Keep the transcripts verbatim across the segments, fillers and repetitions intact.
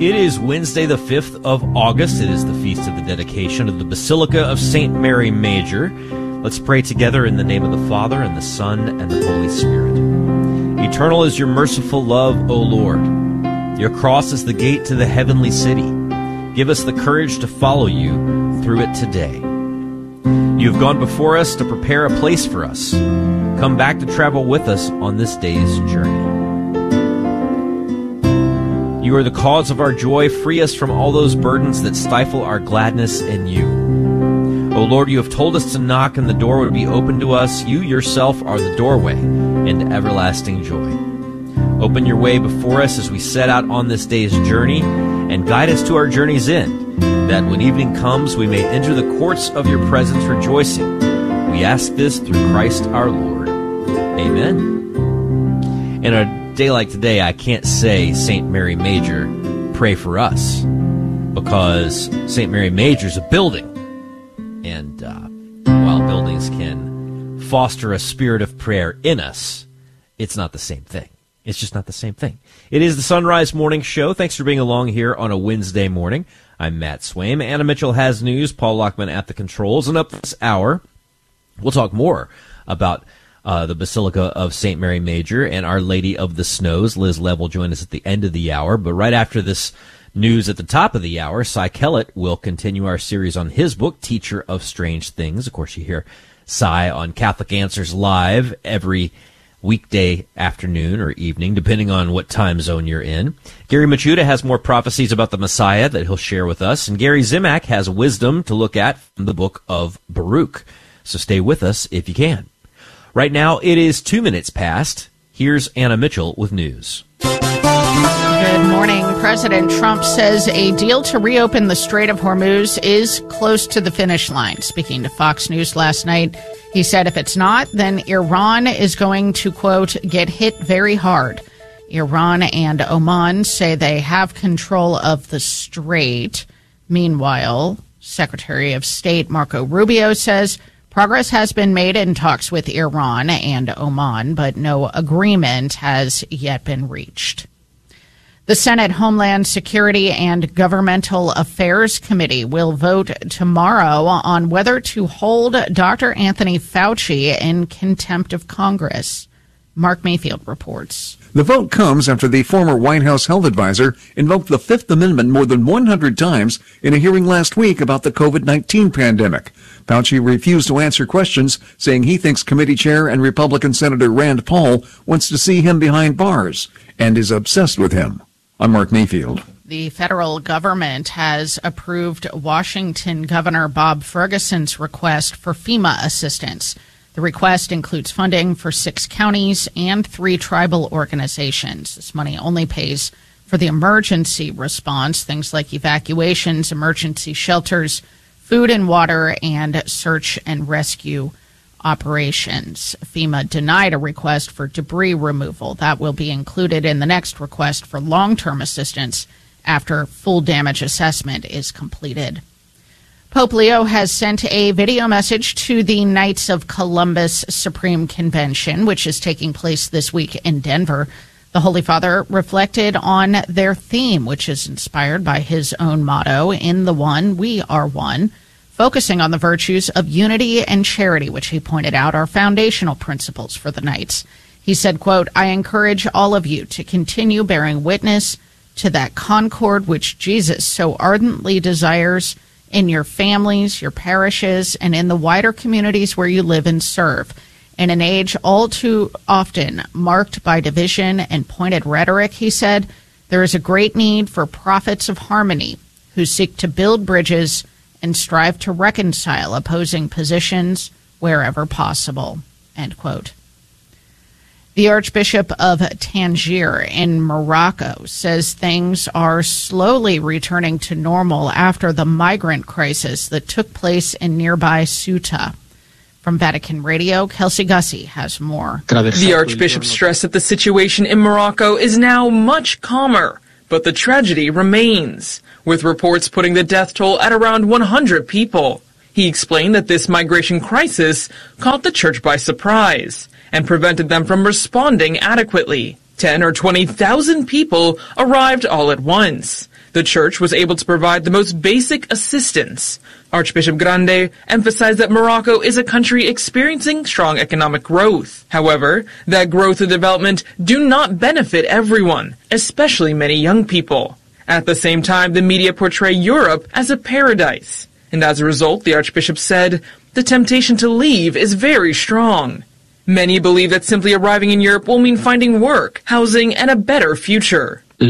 It is Wednesday, the fifth of August. It is the feast of the dedication of the Basilica of Saint Mary Major. Let's pray together in the name of the Father, and the Son, and the Holy Spirit. Eternal is your merciful love, O Lord. Your cross is the gate to the heavenly city. Give us the courage to follow you through it today. You have gone before us to prepare a place for us. Come back to travel with us on this day's journey. You are the cause of our joy. Free us from all those burdens that stifle our gladness in you. O Lord, you have told us to knock and the door would be open to us. You yourself are the doorway into everlasting joy. Open your way before us as we set out on this day's journey, and guide us to our journey's end, that when evening comes we may enter the courts of your presence rejoicing. We ask this through Christ our Lord. Amen. In a day like today, I can't say Saint Mary Major, pray for us, because Saint Mary Major is a building. And uh, while buildings can foster a spirit of prayer in us, it's not the same thing. It's just not the same thing. It is the Sunrise Morning Show. Thanks for being along here on a Wednesday morning. I'm Matt Swaim. Anna Mitchell has news. Paul Lockman at the controls. And up this hour, we'll talk more about uh, the Basilica of Saint Mary Major and Our Lady of the Snows. Liz Lev will join us at the end of the hour. But right after this news at the top of the hour, Cy Kellett will continue our series on his book, Teacher of Strange Things. Of course, you hear Cy on Catholic Answers Live every weekday afternoon or evening, depending on what time zone you're in. Gary Machuda has more prophecies about the Messiah that he'll share with us. And Gary Zimak has wisdom to look at from the book of Baruch. So stay with us if you can. Right now, it is two minutes past. Here's Anna Mitchell with news. Good morning. President Trump says a deal to reopen the Strait of Hormuz is close to the finish line. Speaking to Fox News last night, he said if it's not, then Iran is going to, quote, get hit very hard. Iran and Oman say they have control of the strait. Meanwhile, Secretary of State Marco Rubio says progress has been made in talks with Iran and Oman, but no agreement has yet been reached. The Senate Homeland Security and Governmental Affairs Committee will vote tomorrow on whether to hold Doctor Anthony Fauci in contempt of Congress. Mark Mayfield reports. The vote comes after the former White House health advisor invoked the Fifth Amendment more than one hundred times in a hearing last week about the COVID nineteen pandemic. Fauci refused to answer questions, saying he thinks committee chair and Republican Senator Rand Paul wants to see him behind bars and is obsessed with him. I'm Mark Mayfield. The federal government has approved Washington Governor Bob Ferguson's request for FEMA assistance. The request includes funding for six counties and three tribal organizations. This money only pays for the emergency response, things like evacuations, emergency shelters, food and water, and search and rescue operations. FEMA denied a request for debris removal. That will be included in the next request for long-term assistance after full damage assessment is completed. Pope Leo has sent a video message to the Knights of Columbus Supreme Convention, which is taking place this week in Denver. The Holy Father reflected on their theme, which is inspired by his own motto, "In the One, we are one," focusing on the virtues of unity and charity, which he pointed out are foundational principles for the Knights. He said, quote, "I encourage all of you to continue bearing witness to that concord which Jesus so ardently desires in your families, your parishes, and in the wider communities where you live and serve. In an age all too often marked by division and pointed rhetoric," he said, "there is a great need for prophets of harmony who seek to build bridges and strive to reconcile opposing positions wherever possible," end quote. The Archbishop of Tangier in Morocco says things are slowly returning to normal after the migrant crisis that took place in nearby Ceuta. From Vatican Radio, Kelsey Gussie has more. The Archbishop stressed that the situation in Morocco is now much calmer, but the tragedy remains, with reports putting the death toll at around one hundred people. He explained that this migration crisis caught the church by surprise and prevented them from responding adequately. Ten or twenty thousand people arrived all at once. The church was able to provide the most basic assistance. Archbishop Grande emphasized that Morocco is a country experiencing strong economic growth. However, that growth and development do not benefit everyone, especially many young people. At the same time, the media portray Europe as a paradise. And as a result, the Archbishop said, the temptation to leave is very strong. Many believe that simply arriving in Europe will mean finding work, housing, and a better future. For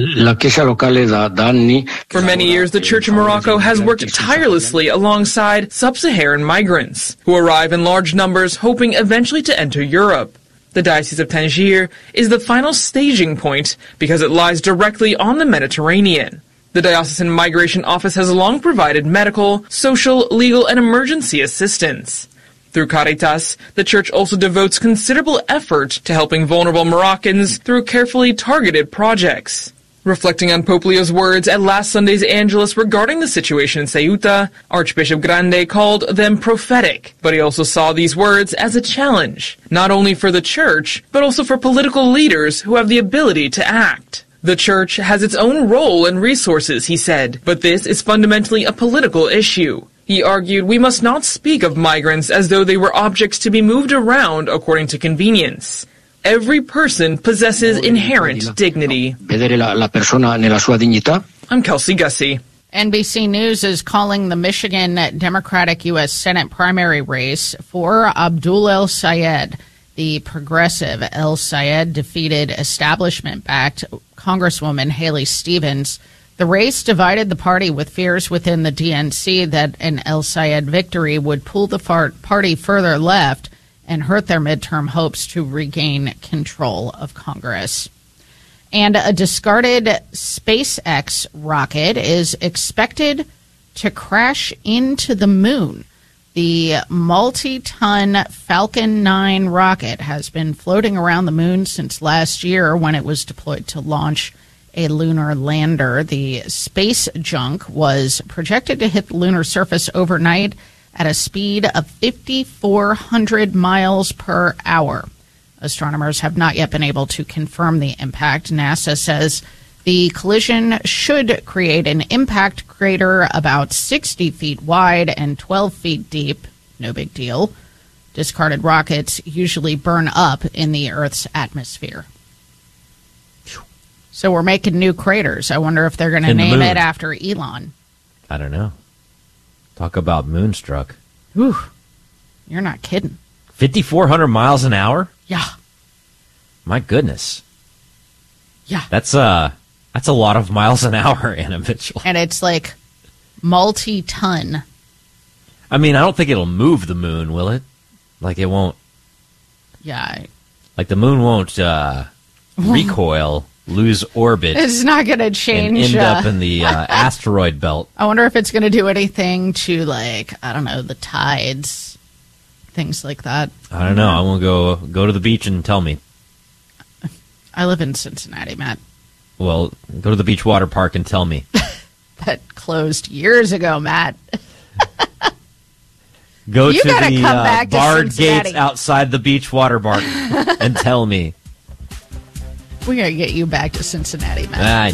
many years, the Church of Morocco has worked tirelessly alongside sub-Saharan migrants, who arrive in large numbers hoping eventually to enter Europe. The Diocese of Tangier is the final staging point because it lies directly on the Mediterranean. The Diocesan Migration Office has long provided medical, social, legal, and emergency assistance. Through Caritas, the Church also devotes considerable effort to helping vulnerable Moroccans through carefully targeted projects. Reflecting on Pope Leo's words at last Sunday's Angelus regarding the situation in Ceuta, Archbishop Grande called them prophetic, but he also saw these words as a challenge, not only for the Church, but also for political leaders who have the ability to act. The Church has its own role and resources, he said, but this is fundamentally a political issue. He argued we must not speak of migrants as though they were objects to be moved around according to convenience. Every person possesses inherent dignity. I'm Kelsey Gussie. N B C News is calling the Michigan Democratic U S Senate primary race for Abdul El Sayed. The progressive El Sayed defeated establishment-backed Congresswoman Haley Stevens. The race divided the party with fears within the D N C that an El Sayed victory would pull the far- party further left and hurt their midterm hopes to regain control of Congress. And a discarded SpaceX rocket is expected to crash into the moon. The multi-ton Falcon nine rocket has been floating around the moon since last year when it was deployed to launch a lunar lander. The space junk was projected to hit the lunar surface overnight at a speed of five thousand four hundred miles per hour. Astronomers have not yet been able to confirm the impact. NASA says the collision should create an impact crater about sixty feet wide and twelve feet deep. No big deal. Discarded rockets usually burn up in the Earth's atmosphere. So we're making new craters. I wonder if they're going to name it after Elon. I don't know. Talk about moonstruck. Whew. You're not kidding. fifty-four hundred miles an hour? Yeah. My goodness. Yeah. That's uh that's a lot of miles an hour, Anna Mitchell. And it's like multi-ton. I mean, I don't think it'll move the moon, will it? Like it won't. Yeah. I... Like the moon won't uh, recoil, lose orbit. It's not going to change. And end uh... up in the uh, asteroid belt. I wonder if it's going to do anything to, like, I don't know, the tides, things like that. I don't know. I won't go go to the beach and tell me. I live in Cincinnati, Matt. Well, go to the beach water park and tell me. That closed years ago, Matt. Go you to the come uh, back to barred Cincinnati. gates outside the beach water park and tell me. We're going to get you back to Cincinnati, Matt. Ah.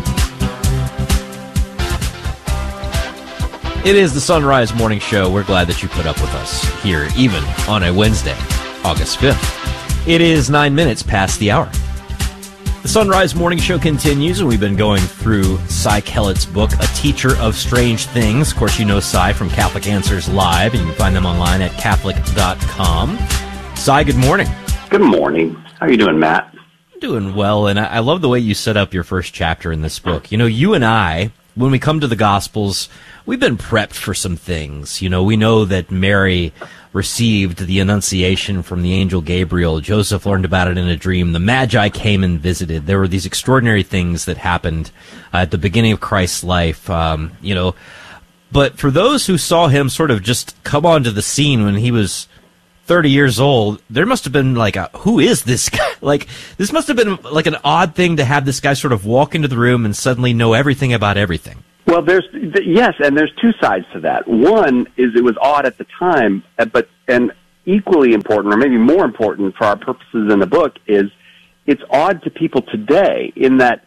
It is the Sunrise Morning Show. We're glad that you put up with us here, even on a Wednesday, August fifth. It is nine minutes past the hour. The Sunrise Morning Show continues, and we've been going through Cy Kellett's book, A Teacher of Strange Things. Of course, you know Cy from Catholic Answers Live, and you can find them online at Catholic dot com. Cy, good morning. Good morning. How are you doing, Matt? Doing well, and I, I love the way you set up your first chapter in this book. You know, you and I, when we come to the Gospels, we've been prepped for some things. You know, we know that Mary received the Annunciation from the angel Gabriel. Joseph learned about it in a dream. The Magi came and visited. There were these extraordinary things that happened uh, at the beginning of Christ's life, um, you know. But for those who saw him sort of just come onto the scene when he was thirty years old, there must have been like, a, who is this guy? Like, this must have been like an odd thing to have this guy sort of walk into the room and suddenly know everything about everything. Well, there's yes, and there's two sides to that. One is it was odd at the time, but and equally important, or maybe more important for our purposes in the book, is it's odd to people today in that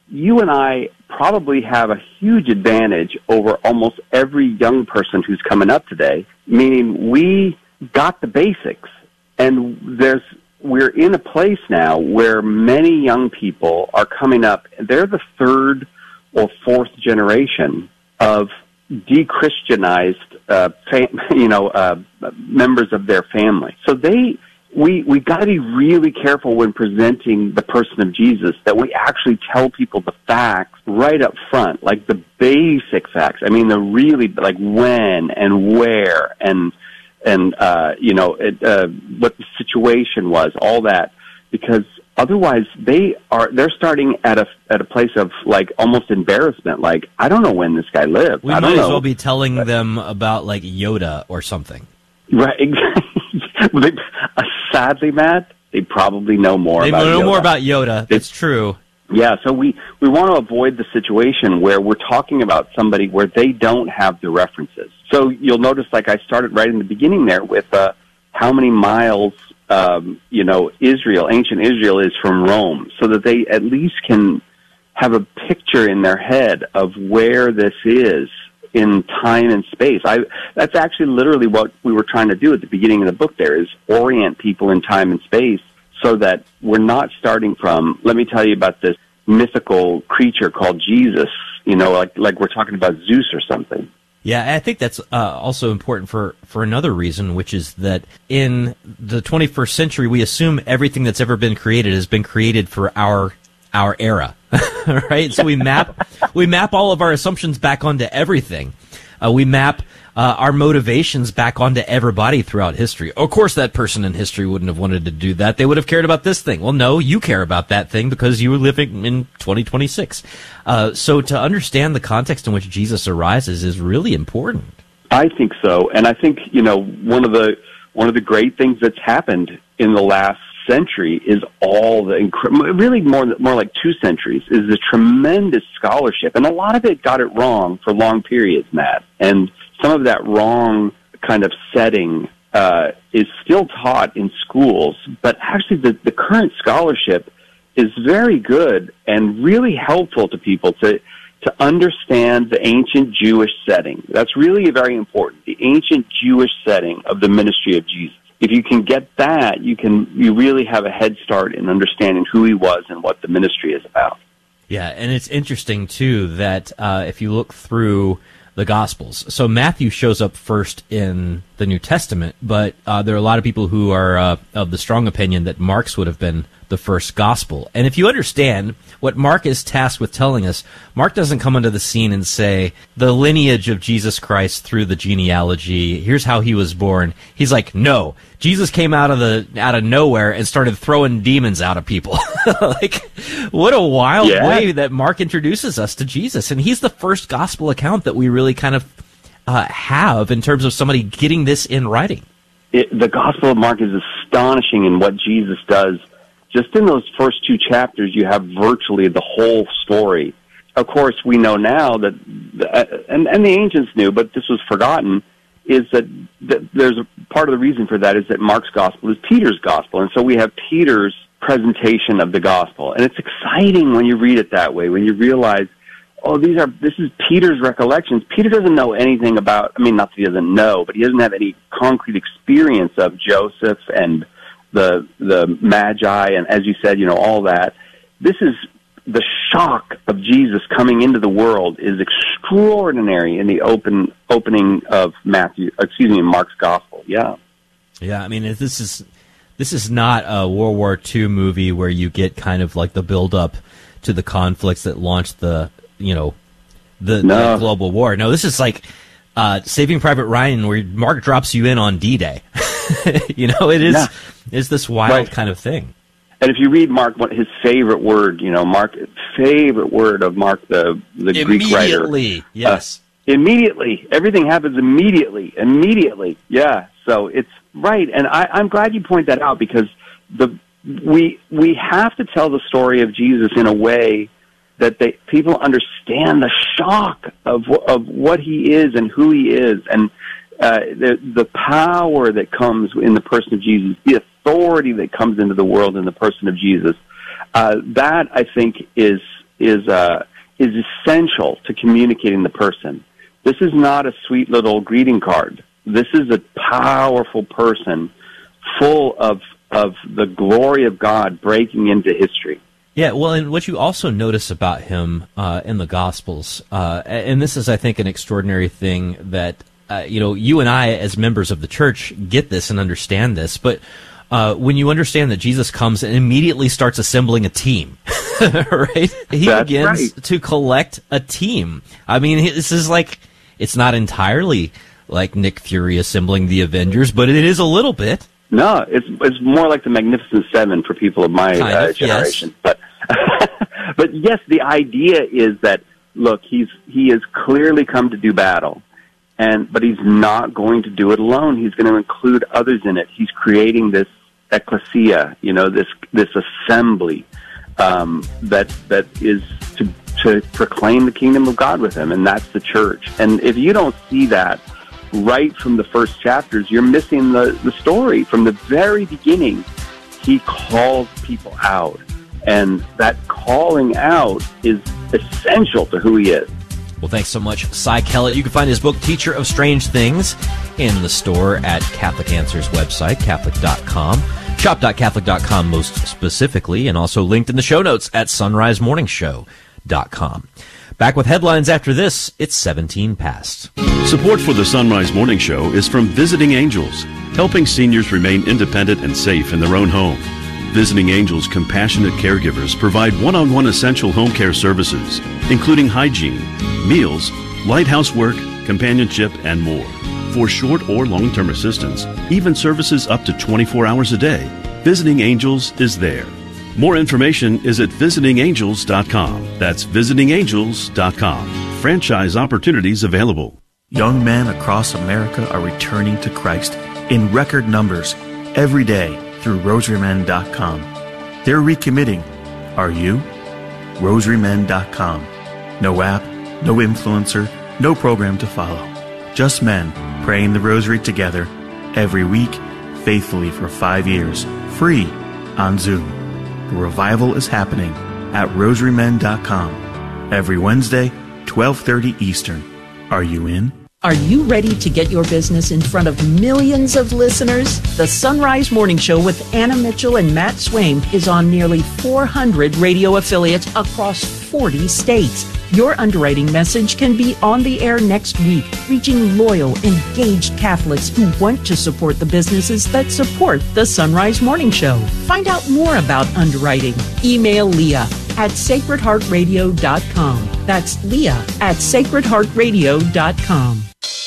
you and I probably have a huge advantage over almost every young person who's coming up today, meaning we got the basics. And there's we're in a place now where many young people are coming up. They're the third or fourth generation of de-Christianized, uh, fam- you know, uh, members of their family. So they, we, we got to be really careful when presenting the person of Jesus that we actually tell people the facts right up front, like the basic facts. I mean, the really, like when and where and, and, uh, you know, it, uh, what the situation was, all that, because otherwise they are, they're starting at a, at a place of like almost embarrassment. Like, I don't know when this guy lived. We I might don't as know. well be telling them about like Yoda or something. Right, exactly. Sadly, Matt, they probably know more They about know Yoda. more about Yoda. It's true. Yeah, so we, we want to avoid the situation where we're talking about somebody where they don't have the references. So you'll notice, like I started right in the beginning there with uh, how many miles, um, you know, Israel, ancient Israel is from Rome, so that they at least can have a picture in their head of where this is in time and space. I, that's actually literally what we were trying to do at the beginning of the book there, is orient people in time and space so that we're not starting from, let me tell you about this mythical creature called Jesus, you know, like like we're talking about Zeus or something. Yeah, I think that's uh, also important for, for another reason, which is that in the twenty-first century, we assume everything that's ever been created has been created for our our era, right? So we map we map all of our assumptions back onto everything. Uh, we map uh, our motivations back onto everybody throughout history. Of course, that person in history wouldn't have wanted to do that. They would have cared about this thing. Well, no, you care about that thing because you were living in twenty twenty-six. Uh, so to understand the context in which Jesus arises is really important. I think so, and I think, you know, one of the one of the great things that's happened in the last century is all the inc- really more more like two centuries is the tremendous scholarship, and a lot of it got it wrong for long periods, Matt. And some of that wrong kind of setting uh, is still taught in schools, but actually the, the current scholarship is very good and really helpful to people to to understand the ancient Jewish setting. That's really very important, the ancient Jewish setting of the ministry of Jesus. If you can get that, you can you really have a head start in understanding who he was and what the ministry is about. Yeah, and it's interesting, too, that uh, if you look through the Gospels, so Matthew shows up first in the New Testament, but uh, there are a lot of people who are uh, of the strong opinion that Mark's would have been the first gospel. And if you understand what Mark is tasked with telling us, Mark doesn't come onto the scene and say, the lineage of Jesus Christ through the genealogy, here's how he was born. He's like, no, Jesus came out of the out of nowhere and started throwing demons out of people. Like, what a wild yeah. way that Mark introduces us to Jesus. And he's the first gospel account that we really kind of uh, have in terms of somebody getting this in writing. It, the Gospel of Mark is astonishing in what Jesus does. Just in those first two chapters, you have virtually the whole story. Of course, we know now that, and, and the ancients knew, but this was forgotten, is that, that there's a part of the reason for that is that Mark's gospel is Peter's gospel. And so we have Peter's presentation of the gospel. And it's exciting when you read it that way, when you realize, oh, these are, this is Peter's recollections. Peter doesn't know anything about, I mean, not that he doesn't know, but he doesn't have any concrete experience of Joseph and the the Magi, and as you said, you know, all that. This is the shock of Jesus coming into the world is extraordinary in the open opening of Matthew, excuse me, Mark's gospel. Yeah, yeah. I mean, this is this is not a World War Two movie where you get kind of like the build up to the conflicts that launched the you know the, no. the global war. No, this is like uh, Saving Private Ryan, where Mark drops you in on D-Day. You know, it is yeah. is this wild right. kind of thing. And if you read Mark, what his favorite word, you know, Mark favorite word of Mark, the the Greek writer. Immediately, yes. Uh, immediately, everything happens immediately. Immediately, yeah. So it's right, and I, I'm glad you point that out because the we we have to tell the story of Jesus in a way that they people understand the shock of of what he is and who he is, and uh, the the power that comes in the person of Jesus, the authority that comes into the world in the person of Jesus. Uh, that I think is is uh, is essential to communicating the person. This is not a sweet little greeting card. This is a powerful person full of of the glory of God breaking into history. Yeah, well, and what you also notice about him uh, in the Gospels, uh, and this is, I think, an extraordinary thing that, uh, you know, you and I, as members of the church, get this and understand this, but uh, when you understand that Jesus comes and immediately starts assembling a team, right? He That's begins right. to collect a team. I mean, this is like, it's not entirely like Nick Fury assembling the Avengers, but it is a little bit. No, it's it's more like the Magnificent Seven for people of my Kind uh, of, generation. yes. But but yes, the idea is that look, he's he has clearly come to do battle, and but he's not going to do it alone. He's going to include others in it. He's creating this ecclesia, you know, this this assembly um, that that is to to proclaim the kingdom of God with him, and that's the church. And if you don't see that right from the first chapters, you're missing the, the story. From the very beginning, he calls people out. And that calling out is essential to who he is. Well, thanks so much, Cy Kellett. You can find his book, Teacher of Strange Things, in the store at Catholic Answers website, catholic dot com. shop dot catholic dot com most specifically, and also linked in the show notes at sunrise morning show dot com. Back with headlines after this. It's seventeen past. Support for the Sunrise Morning Show is from Visiting Angels, helping seniors remain independent and safe in their own home. Visiting Angels compassionate caregivers provide one-on-one essential home care services, including hygiene, meals, light housework, companionship, and more. For short or long-term assistance, even services up to twenty-four hours a day, Visiting Angels is there. More information is at visiting angels dot com. That's visiting angels dot com. Franchise opportunities available. Young men across America are returning to Christ in record numbers every day through rosary men dot com. They're recommitting. Are you? rosary men dot com. No app, no influencer, no program to follow. Just men praying the rosary together every week, faithfully for five years, free on Zoom. The revival is happening at rosary men dot com every Wednesday, twelve thirty Eastern. Are you in? Are you ready to get your business in front of millions of listeners? The Sunrise Morning Show with Anna Mitchell and Matt Swain is on nearly four hundred radio affiliates across forty states. Your underwriting message can be on the air next week, reaching loyal, engaged Catholics who want to support the businesses that support the Sunrise Morning Show. Find out more about underwriting. Email Leah at sacred heart radio dot com. That's Leah at sacred heart radio dot com.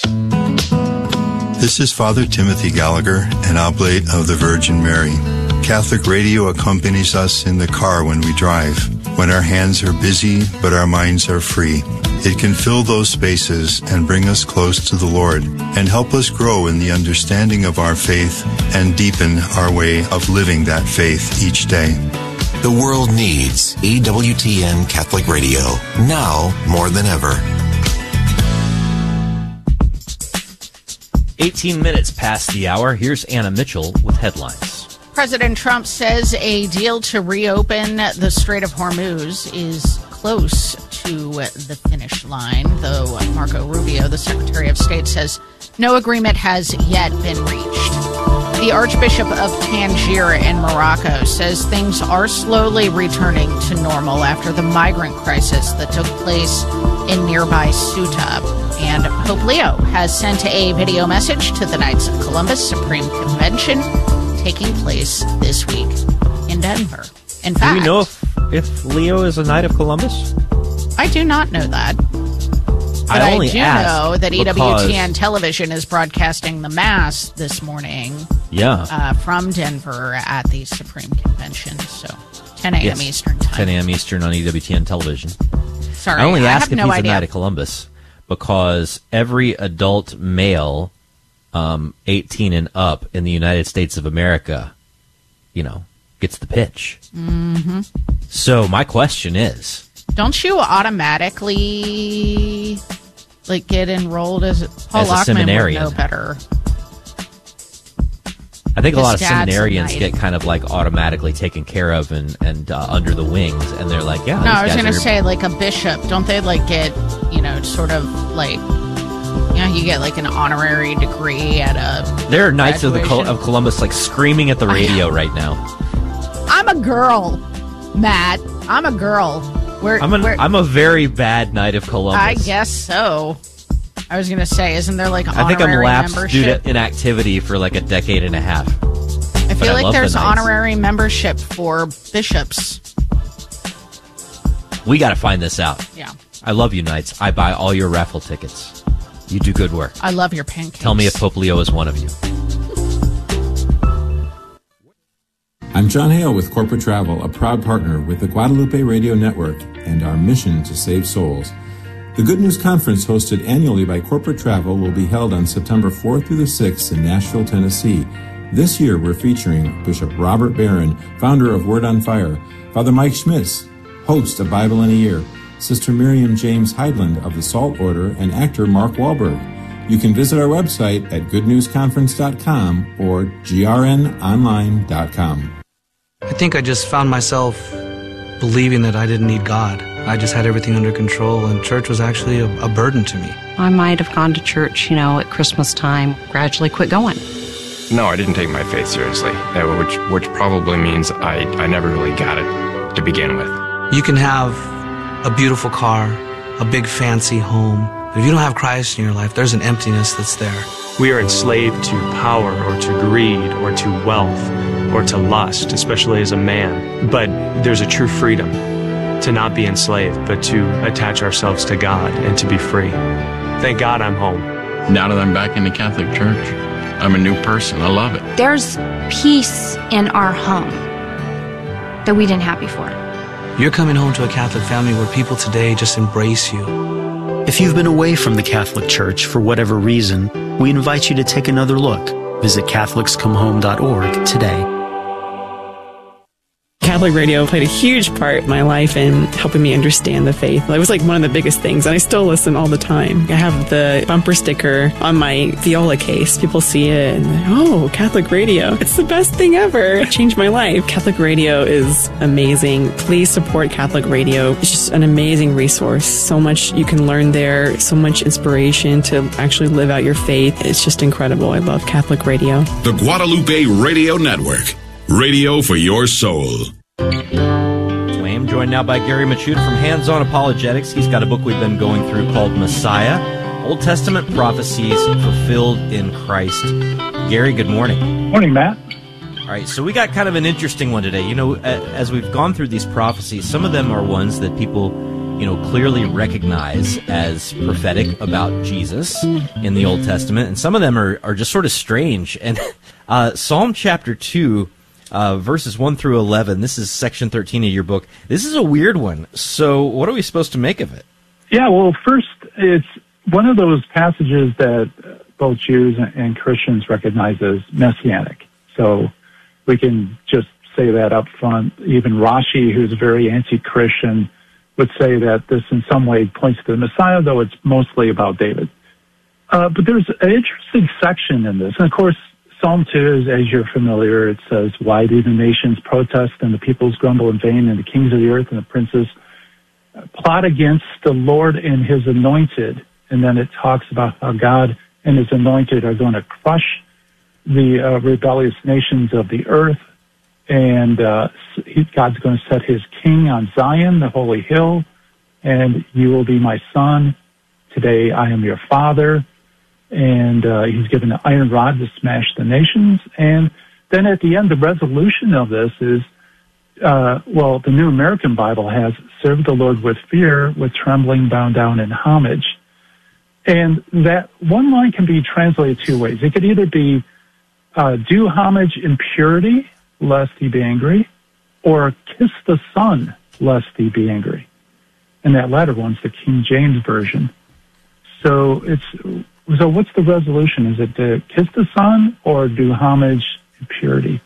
This is Father Timothy Gallagher, an oblate of the Virgin Mary. Catholic radio accompanies us in the car when we drive, when our hands are busy but our minds are free. It can fill those spaces and bring us close to the Lord and help us grow in the understanding of our faith and deepen our way of living that faith each day. The world needs E W T N Catholic Radio, now more than ever. eighteen minutes past the hour. Here's Anna Mitchell with headlines. President Trump says a deal to reopen the Strait of Hormuz is close to the finish line, though Marco Rubio, the Secretary of State, says no agreement has yet been reached. The Archbishop of Tangier in Morocco says things are slowly returning to normal after the migrant crisis that took place in nearby Ceuta. And Pope Leo has sent a video message to the Knights of Columbus Supreme Convention taking place this week in Denver. In fact, do we know if, if Leo is a Knight of Columbus? I do not know that. But I only I do asked know that E W because- T N Television is broadcasting the Mass this morning Yeah. uh, from Denver at the Supreme Convention. So ten a.m. Yes. Eastern Time. ten a.m. Eastern on E W T N Television. Sorry, I only I ask have if no he's idea. a Knight of Columbus because every adult male um, eighteen and up in the United States of America, you know, gets the pitch. Mm-hmm. So my question is, Don't you automatically like get enrolled as Paul As a Lockman would seminarian. know better? I think a His lot of dad's a seminarians knight. get kind of like automatically taken care of and, and uh, under the wings, and they're like, yeah. No, I was going to say like a bishop. Don't they like get, you know, sort of like, you know, you get like an honorary degree at a. There are Knights of the Col- graduation. of Columbus like screaming at the radio right now. I'm a girl, Matt. I'm a girl. We're, I'm, an, we're, I'm a very bad Knight of Columbus. I guess so. I was going to say, isn't there like I think I'm honorary lapsed due membership? to inactivity for like a decade and a half. I But feel I like love the there's Knights. honorary membership for bishops. We got to find this out. Yeah. I love you, Knights. I buy all your raffle tickets. You do good work. I love your pancakes. Tell me if Pope Leo is one of you. I'm John Hale with Corporate Travel, a proud partner with the Guadalupe Radio Network and our mission to save souls. The Good News Conference, hosted annually by Corporate Travel, will be held on September fourth through the sixth in Nashville, Tennessee. This year, we're featuring Bishop Robert Barron, founder of Word on Fire, Father Mike Schmitz, host of Bible in a Year, Sister Miriam James Heidland of the Salt Order, and actor Mark Wahlberg. You can visit our website at good news conference dot com or g r n online dot com. I think I just found myself believing that I didn't need God. I just had everything under control, and church was actually a, a burden to me. I might have gone to church, you know, at Christmas time, gradually quit going. No, I didn't take my faith seriously, uh, which which probably means I, I never really got it to begin with. You can have a beautiful car, a big fancy home, but if you don't have Christ in your life, there's an emptiness that's there. We are enslaved to power or to greed or to wealth or to lust, especially as a man. But there's a true freedom to not be enslaved, but to attach ourselves to God and to be free. Thank God I'm home. Now that I'm back in the Catholic Church, I'm a new person. I love it. There's peace in our home that we didn't have before. You're coming home to a Catholic family where people today just embrace you. If you've been away from the Catholic Church for whatever reason, we invite you to take another look. Visit catholics come home dot org today. Catholic radio played a huge part in my life in helping me understand the faith. It was like one of the biggest things, and I still listen all the time. I have the bumper sticker on my viola case. People see it and they're, oh, Catholic radio. It's the best thing ever. It changed my life. Catholic radio is amazing. Please support Catholic radio. It's just an amazing resource. So much you can learn there, so much inspiration to actually live out your faith. It's just incredible. I love Catholic radio. The Guadalupe Radio Network. Radio for your soul. So I am joined now by Gary Machuda from Hands On Apologetics. He's got a book we've been going through called Messiah, Old Testament Prophecies Fulfilled in Christ. Gary, good morning. Morning, Matt. All right, so we got kind of an interesting one today. You know, as we've gone through these prophecies, some of them are ones that people, you know, clearly recognize as prophetic about Jesus in the Old Testament, and some of them are, are just sort of strange. And uh, Psalm chapter two, Uh, verses one through eleven, this is section thirteen of your book. This is a weird one. So what are we supposed to make of it? Yeah, well, first, it's one of those passages that both Jews and Christians recognize as messianic. So we can just say that up front. Even Rashi, who's very anti-Christian, would say that this in some way points to the Messiah, though it's mostly about David. Uh, but there's an interesting section in this. And of course, Psalm two is, as you're familiar, it says, why do the nations protest and the peoples grumble in vain, and the kings of the earth and the princes plot against the Lord and his anointed? And then it talks about how God and his anointed are going to crush the uh, rebellious nations of the earth. And uh, he, God's going to set his king on Zion, the holy hill, and you will be my son. Today I am your father. And uh, he's given an iron rod to smash the nations. And then at the end, the resolution of this is, uh, well, the New American Bible has, serve the Lord with fear, with trembling, bow down in homage. And that one line can be translated two ways. It could either be, uh, do homage in purity, lest he be angry, or kiss the Son, lest he be angry. And that latter one's the King James Version. So it's, So what's the resolution? Is it to kiss the Son or do homage in purity?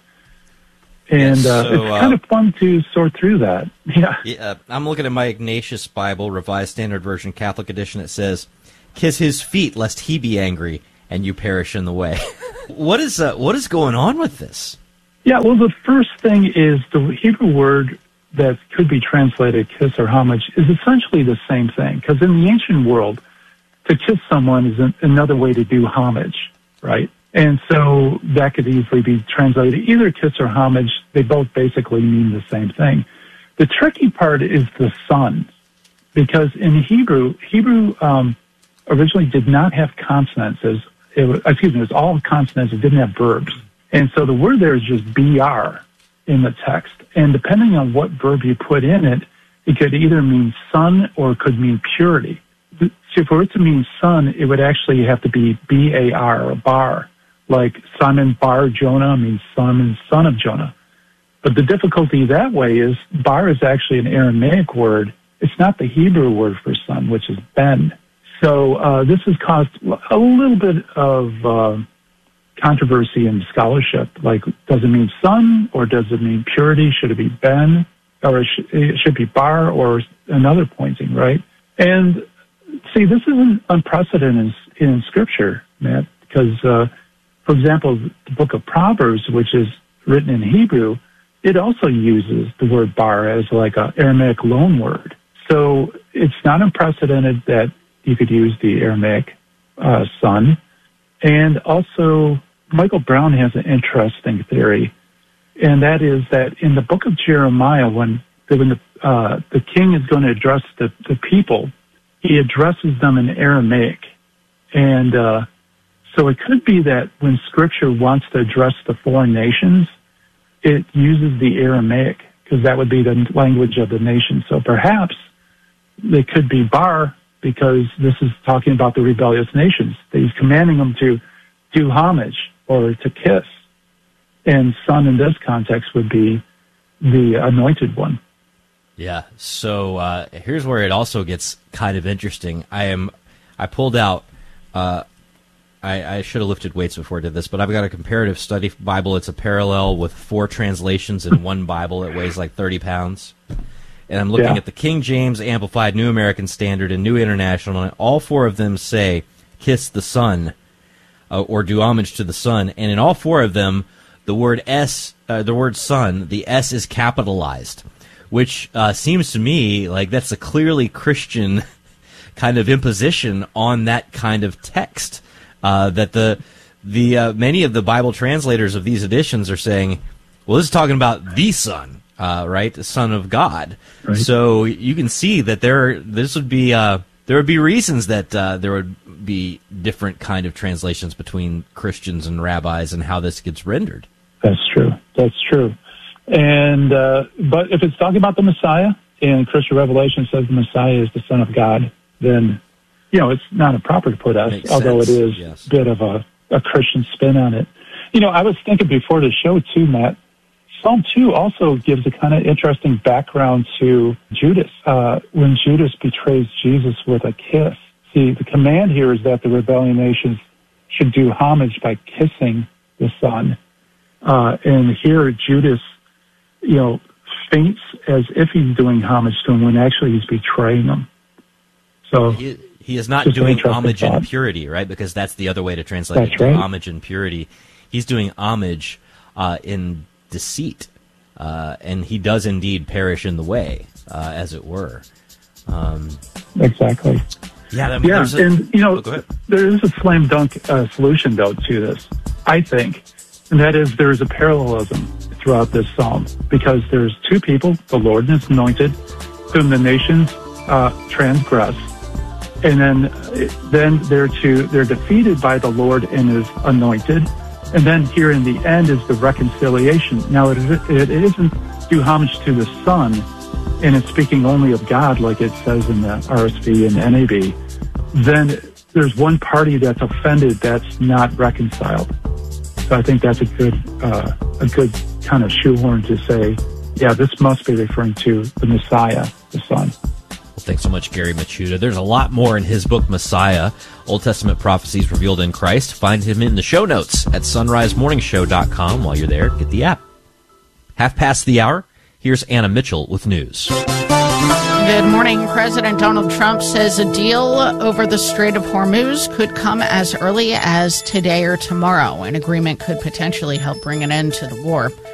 And Yes, uh, so, it's kind uh, of fun to sort through that. Yeah. Yeah, I'm looking at my Ignatius Bible, Revised Standard Version, Catholic Edition. It says, kiss his feet lest he be angry and you perish in the way. what is uh, what is going on with this? Yeah, well, the first thing is the Hebrew word that could be translated kiss or homage is essentially the same thing, because in the ancient world, to kiss someone is an, another way to do homage, right? And so that could easily be translated either kiss or homage. They both basically mean the same thing. The tricky part is the son, because in Hebrew, Hebrew um, originally did not have consonants. As it was, excuse me, it was all consonants. It didn't have verbs. And so the word there is just br in the text. And depending on what verb you put in it, it could either mean son or it could mean purity. So for it to mean son, it would actually have to be B A R, or bar. Like Simon bar Jonah means Simon, son of Jonah. But the difficulty that way is bar is actually an Aramaic word. It's not the Hebrew word for son, which is ben. So uh, this has caused a little bit of uh, controversy in scholarship. Like, does it mean son or does it mean purity? Should it be ben, or it should, it should be bar or another pointing, right? And see, this isn't unprecedented in, in Scripture, Matt, because, uh, for example, the book of Proverbs, which is written in Hebrew, it also uses the word bar as like an Aramaic loan word. So it's not unprecedented that you could use the Aramaic uh, son. And also, Michael Brown has an interesting theory, and that is that in the book of Jeremiah, when, when the, uh, the king is going to address the, the people, he addresses them in Aramaic. And uh, so it could be that when Scripture wants to address the foreign nations, it uses the Aramaic, because that would be the language of the nation. So perhaps they could be bar, because this is talking about the rebellious nations. He's commanding them to do homage or to kiss. And son in this context would be the anointed one. Yeah, so uh, here's where it also gets kind of interesting. I am, I pulled out, uh, I, I should have lifted weights before I did this, but I've got a comparative study Bible. It's a parallel with four translations in one Bible. It weighs like thirty pounds. And I'm looking Yeah. at the King James, Amplified, New American Standard, and New International, and all four of them say, kiss the Son, uh, or do homage to the Son. And in all four of them, the word S, uh, the word Son, the S is capitalized, which uh, seems to me like that's a clearly Christian kind of imposition on that kind of text. Uh, that the the uh, many of the Bible translators of these editions are saying, well, this is talking about the Son, uh, right, the Son of God. Right. So you can see that there this would be uh, there would be reasons that uh, there would be different kind of translations between Christians and rabbis and how this gets rendered. That's true. That's true. And uh, but if it's talking about the Messiah, and Christian Revelation says the Messiah is the Son of God, then, you know, it's not improper to put us, Makes although sense, it is yes. a bit of a, a Christian spin on it. You know, I was thinking before the show, too, Matt, Psalm two also gives a kind of interesting background to Judas, uh, when Judas betrays Jesus with a kiss. See, the command here is that the rebellion nations should do homage by kissing the Son. Uh, and here Judas, you know, faints as if he's doing homage to him when actually he's betraying him. So he, he is not just an doing interesting homage thought. in purity, right? Because that's the other way to translate That's it. do right. Homage in purity. He's doing homage uh, in deceit, uh, and he does indeed perish in the way, uh, as it were. Um, Exactly. yeah, I mean, Yeah, there's a- and, you know, Oh, go ahead. there is a slam dunk uh, solution, though, to this, I think, and that is there is a parallelism throughout this psalm, because there's two people, the Lord and his anointed, whom the nations uh, transgress, and then then they're to they're defeated by the Lord and his anointed, and then here in the end is the reconciliation. Now it, it isn't do homage to the Son, and it's speaking only of God, like it says in the R S V and N A B. Then there's one party that's offended that's not reconciled. So I think that's a good uh, a good kind of shoehorn to say, yeah, this must be referring to the Messiah, the Son. Well, thanks so much, Gary Machuda. There's a lot more in his book, Messiah, Old Testament Prophecies Revealed in Christ. Find him in the show notes at sunrise morning show dot com. While you're there, get the app. Half past the hour, here's Anna Mitchell with news. Good morning. President Donald Trump says a deal over the Strait of Hormuz could come as early as today or tomorrow. An agreement could potentially help bring an end to the war.